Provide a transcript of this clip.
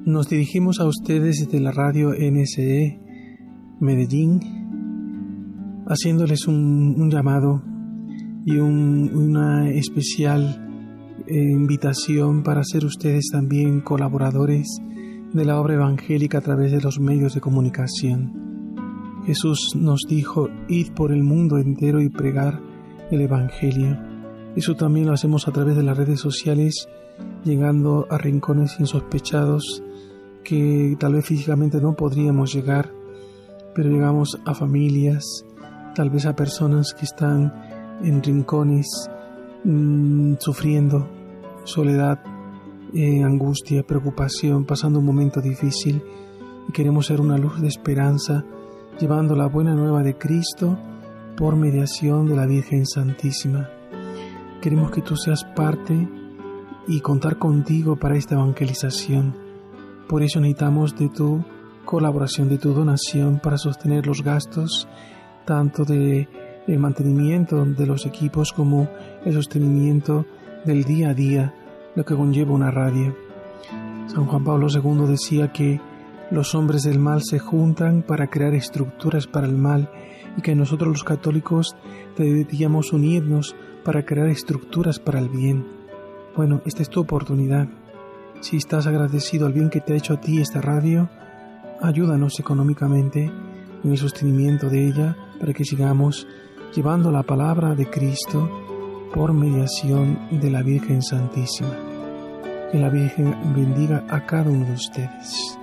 Nos dirigimos a ustedes desde la radio NSE Medellín, haciéndoles un llamado y una especial invitación para ser ustedes también colaboradores de la obra evangélica a través de los medios de comunicación. Jesús nos dijo: id por el mundo entero y pregar el evangelio. Eso también lo hacemos a través de las redes sociales, llegando a rincones insospechados que tal vez físicamente no podríamos llegar, pero llegamos a familias, tal vez a personas que están en rincones sufriendo soledad, angustia, preocupación, pasando un momento difícil, y queremos ser una luz de esperanza, llevando la buena nueva de Cristo por mediación de la Virgen Santísima. Queremos que tú seas parte y contar contigo para esta evangelización. Por eso necesitamos de tu colaboración, de tu donación para sostener los gastos tanto de el mantenimiento de los equipos como el sostenimiento del día a día, lo que conlleva una radio. San Juan Pablo II decía que los hombres del mal se juntan para crear estructuras para el mal y que nosotros los católicos deberíamos unirnos para crear estructuras para el bien. Bueno, esta es tu oportunidad. Si estás agradecido al bien que te ha hecho a ti esta radio, ayúdanos económicamente en el sostenimiento de ella para que sigamos llevando la palabra de Cristo por mediación de la Virgen Santísima. Que la Virgen bendiga a cada uno de ustedes.